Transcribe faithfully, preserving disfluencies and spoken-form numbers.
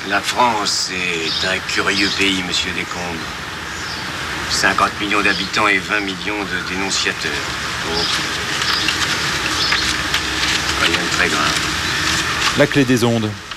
La France est un curieux pays, monsieur Descombes. cinquante millions d'habitants et vingt millions de dénonciateurs. Oh. Rien de très grave. La clé des ondes.